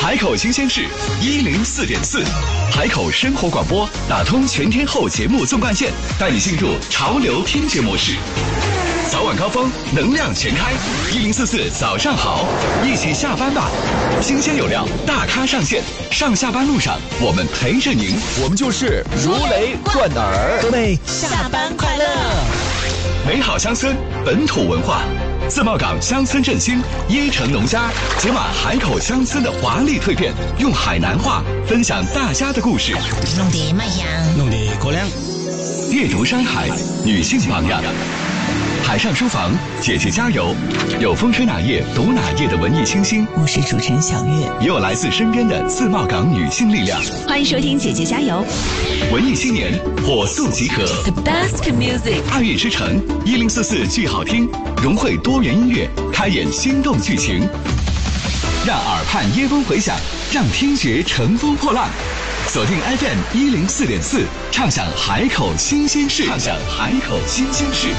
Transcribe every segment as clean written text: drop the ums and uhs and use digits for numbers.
海口新鲜事104.4，海口生活广播打通全天候节目纵贯线，带你进入潮流听觉模式。早晚高峰，能量全开，1044早上好，一起下班吧。新鲜有料，大咖上线，上下班路上我们陪着您， 我们就是如雷贯耳。 各位下班快乐！ 美好乡村，本土文化。自贸港乡村振兴，椰城农家解码海口乡村的华丽蜕变，用海南话分享大家的故事。 弄得卖香， 弄得过凉。 阅读山海，女性榜样。海上书房，姐姐加油！有风吹哪页读哪页的文艺清新， 我是主持人小月， 也有来自身边的自贸港女性力量。 欢迎收听姐姐加油！ 文艺青年火速集合 The best music， 爱乐之城1044剧好听，融汇多元音乐，开演心动剧情，让耳畔椰风回响，让听觉乘风破浪。锁定 FM 104.4，畅享海口新鲜事，畅享海口新鲜事。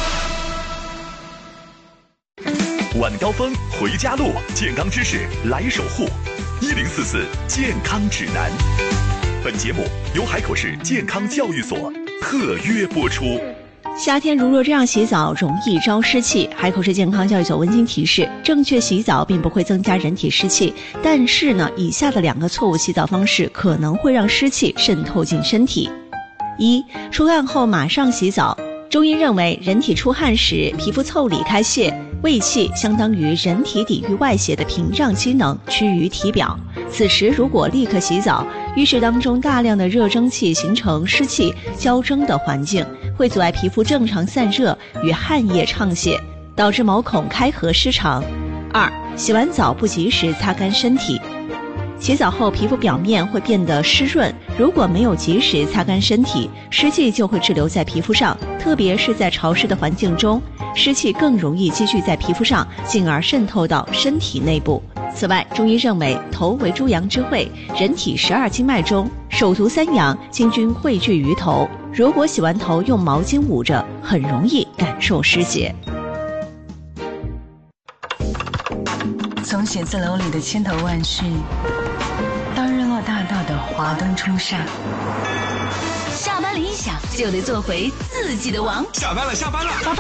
晚高峰回家路，健康知识来守护。1044健康指南。本节目由海口市健康教育所特约播出。 夏天如若这样洗澡容易招湿气，海口市健康教育所温馨提示：正确洗澡并不会增加人体湿气，但是呢，以下的2个错误洗澡方式可能会让湿气渗透进身体。1. 出汗后马上洗澡。中医认为，人体出汗时，皮肤腠理开泄，胃气相当于人体抵御外邪的屏障机能趋于体表。此时如果立刻洗澡，浴室当中大量的热蒸汽形成湿气交蒸的环境，会阻碍皮肤正常散热与汗液畅泄，导致毛孔开合失常。2. 洗完澡不及时擦干身体。洗澡后皮肤表面会变得湿润，如果没有及时擦干身体，湿气就会滞留在皮肤上，特别是在潮湿的环境中，湿气更容易积聚在皮肤上，进而渗透到身体内部。此外，中医认为头为诸阳之会，人体12经脉中手足3阳，精均汇聚于头，如果洗完头用毛巾捂着，很容易感受湿邪。 从写字楼里的千头万绪到日落大道的华灯初上， 下班铃一响就得做回自己的王。 下班了，下班了。